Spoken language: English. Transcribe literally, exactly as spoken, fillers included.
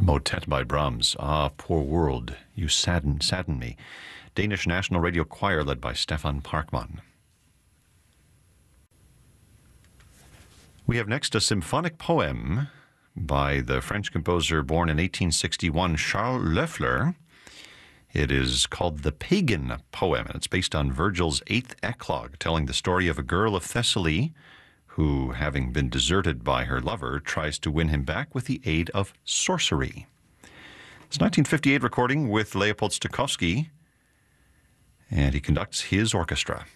Motet by Brahms. Ah, poor world, you sadden, sadden me. Danish National Radio Choir led by Stefan Parkman. We have next a symphonic poem by the French composer born in eighteen sixty-one, Charles Loeffler. It is called The Pagan Poem, and it's based on Virgil's Eighth Eclogue, telling the story of a girl of Thessaly who, having been deserted by her lover, tries to win him back with the aid of sorcery. It's a nineteen fifty-eight recording with Leopold Stokowski, and he conducts his orchestra.